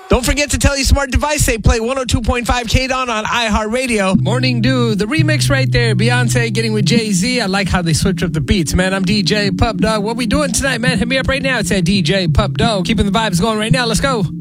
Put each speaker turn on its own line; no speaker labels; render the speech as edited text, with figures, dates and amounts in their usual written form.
Don't forget to tell your smart device they play 102.5 K-Don on iHeartRadio. Morning Dew, the remix right there. Beyonce getting with Jay-Z. I like how they switch up the beats, man. I'm DJ Pup Dog. What we doing tonight, man? Hit me up right now. It's at DJ Pup Dog. Keeping the vibes going right now. Let's go.